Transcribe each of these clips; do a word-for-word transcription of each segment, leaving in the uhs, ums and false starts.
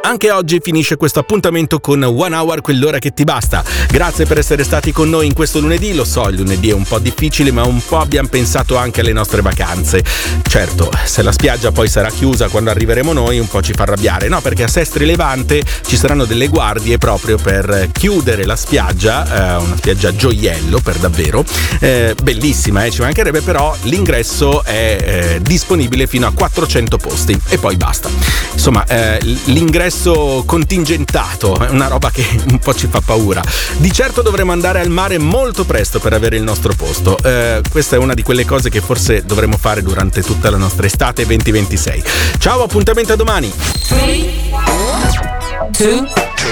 Anche oggi finisce questo appuntamento con One Hour, quell'ora che ti basta. Grazie per essere stati con noi in questo lunedì. Lo so, il lunedì è un po' difficile, ma un po' abbiamo pensato anche alle nostre vacanze. Certo, se la spiaggia poi sarà chiusa quando arriveremo noi, un po' ci fa arrabbiare, no? Perché a Sestri Levante ci saranno delle guardie proprio per chiudere la spiaggia, eh, una spiaggia gioiello per davvero, eh, bellissima, eh, ci mancherebbe, però l'ingresso è eh, disponibile fino a quattrocento posti e poi basta. Insomma, eh, l'ingresso contingentato è una roba che un po' ci fa paura. Di certo dovremo andare al mare molto presto per avere il nostro posto. Eh, questa è una di quelle cose che forse dovremo fare durante tutta la nostra estate duemilaventisei. Ciao, appuntamento a domani. tre, due,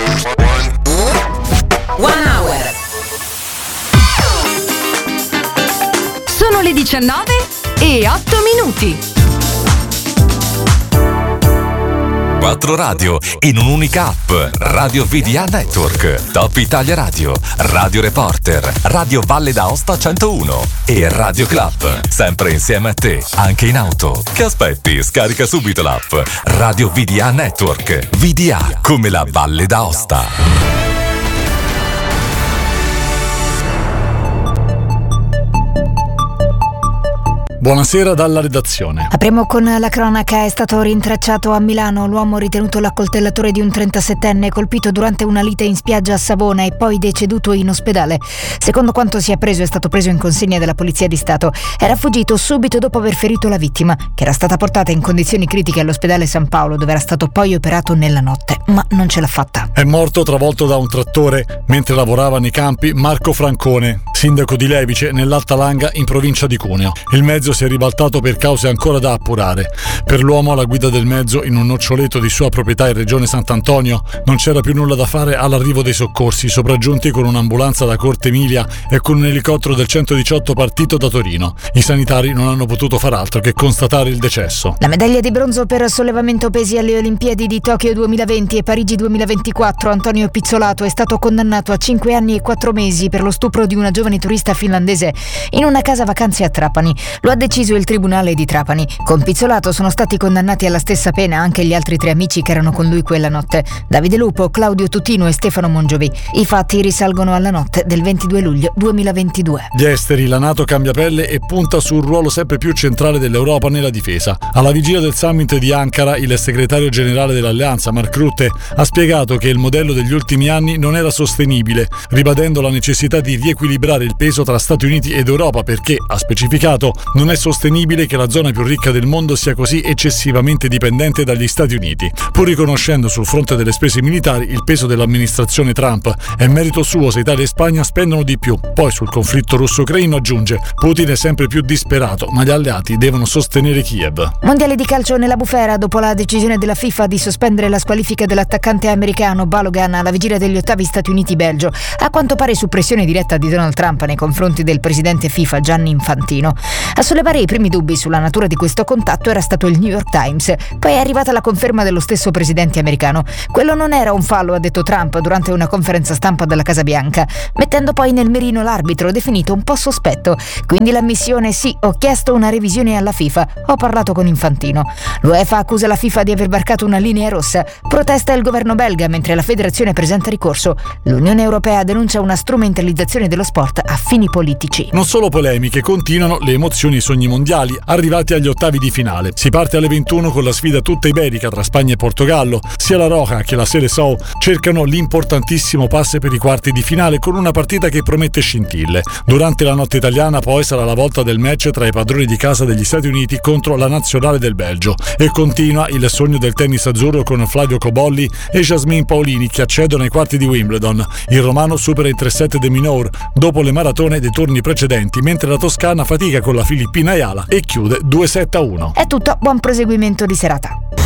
One Hour. Sono le diciannove e otto minuti. Quattro radio in un'unica app. Radio V D A Network, Top Italia Radio, Radio Reporter, Radio Valle d'Aosta centouno e Radio Club. Sempre insieme a te, anche in auto. Che aspetti? Scarica subito l'app. Radio V D A Network. V D A come la Valle d'Aosta. Buonasera dalla redazione. Apriamo con la cronaca. È stato rintracciato a Milano l'uomo ritenuto l'accoltellatore di un trentasettenne colpito durante una lite in spiaggia a Savona e poi deceduto in ospedale. Secondo quanto si è appreso, è stato preso in consegna dalla Polizia di Stato. Era fuggito subito dopo aver ferito la vittima, che era stata portata in condizioni critiche all'ospedale San Paolo, dove era stato poi operato nella notte, ma non ce l'ha fatta. È morto travolto da un trattore mentre lavorava nei campi Marco Francone, sindaco di Levice, nell'Alta Langa, in provincia di Cuneo. Il mezzo si è ribaltato per cause ancora da appurare. Per l'uomo alla guida del mezzo, in un noccioletto di sua proprietà in regione Sant'Antonio, non c'era più nulla da fare all'arrivo dei soccorsi, sopraggiunti con un'ambulanza da Corte Emilia e con un elicottero del centodiciotto partito da Torino. I sanitari non hanno potuto far altro che constatare il decesso. La medaglia di bronzo per sollevamento pesi alle Olimpiadi di Tokyo duemilaventi e Parigi duemilaventiquattro, Antonio Pizzolato, è stato condannato a cinque anni e quattro mesi per lo stupro di una giovane turista finlandese in una casa vacanze a Trapani. Lo ha deciso il Tribunale di Trapani. Con Pizzolato sono stati condannati alla stessa pena anche gli altri tre amici che erano con lui quella notte: Davide Lupo, Claudio Tutino e Stefano Mongiovi. I fatti risalgono alla notte del ventidue luglio duemilaventidue. Gli esteri, la NATO cambia pelle e punta sul ruolo sempre più centrale dell'Europa nella difesa. Alla vigilia del summit di Ankara, il segretario generale dell'Alleanza, Mark Rutte, ha spiegato che il modello degli ultimi anni non era sostenibile, ribadendo la necessità di riequilibrare il peso tra Stati Uniti ed Europa perché, ha specificato, non è sostenibile che la zona più ricca del mondo sia così eccessivamente dipendente dagli Stati Uniti, pur riconoscendo sul fronte delle spese militari il peso dell'amministrazione Trump. È merito suo se Italia e Spagna spendono di più. Poi sul conflitto russo-ucraino aggiunge: Putin è sempre più disperato, ma gli alleati devono sostenere Kiev. Mondiale di calcio nella bufera dopo la decisione della FIFA di sospendere la squalifica dell'attaccante americano Balogan alla vigilia degli ottavi Stati Uniti-Belgio, a quanto pare su pressione diretta di Donald Trump nei confronti del presidente FIFA Gianni Infantino. A sollevare i primi dubbi sulla natura di questo contatto era stato il New York Times. Poi è arrivata la conferma dello stesso presidente americano. Quello non era un fallo, ha detto Trump durante una conferenza stampa della Casa Bianca, mettendo poi nel mirino l'arbitro, definito un po' sospetto. Quindi l'ammissione: sì, ho chiesto una revisione alla FIFA, ho parlato con Infantino. L'UEFA accusa la FIFA di aver varcato una linea rossa. Protesta il governo belga mentre la federazione presenta ricorso. L'Unione Europea denuncia una strumentalizzazione dello sport a fini politici. Non solo polemiche, continuano le emozioni e i sogni mondiali, arrivati agli ottavi di finale. Si parte alle ventuno con la sfida tutta iberica tra Spagna e Portogallo. Sia la Roja che la Seleção cercano l'importantissimo passe per i quarti di finale con una partita che promette scintille. Durante la notte italiana poi sarà la volta del match tra i padroni di casa degli Stati Uniti contro la nazionale del Belgio e continua il sogno del tennis azzurro con Flavio Cobolli e Jasmine Paolini che accedono ai quarti di Wimbledon. Il romano supera in tre set De Minaur dopo le maratone dei turni precedenti, mentre la toscana fatica con la filippina Ayala e chiude due sette a uno. È tutto, buon proseguimento di serata.